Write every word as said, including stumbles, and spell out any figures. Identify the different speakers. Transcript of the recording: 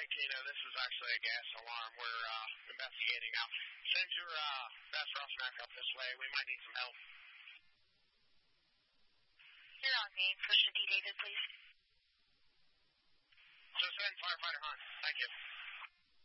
Speaker 1: Tina. This is actually a gas alarm. We're uh, investigating now. Send your uh, best roughneck up this way. We might need some help.
Speaker 2: You're on me. Push the D, David, please.
Speaker 1: Just send firefighter Hunt. Thank you.